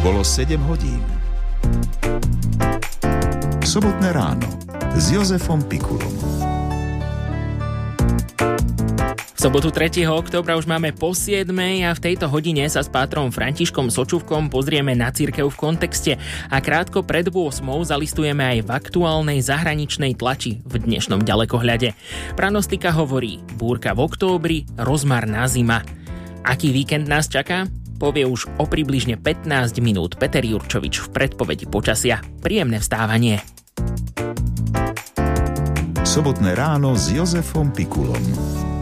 Bolo 7 hodín. Sobotné ráno s Jozefom Pikulom. V sobotu 3. októbra už máme po 7. a v tejto hodine sa s pátrom Františkom Sočuvkom pozrieme na cirkev v kontexte a krátko pred 8. zalistujeme aj v aktuálnej zahraničnej tlači v dnešnom ďalekohľade. Pranostika hovorí búrka v októbri, rozmarná zima. Aký víkend nás čaká? Povie už o približne 15 minút Peter Jurčovič v predpovedi počasia. Príjemné vstávanie. Sobotné ráno s Jozefom Pikulom.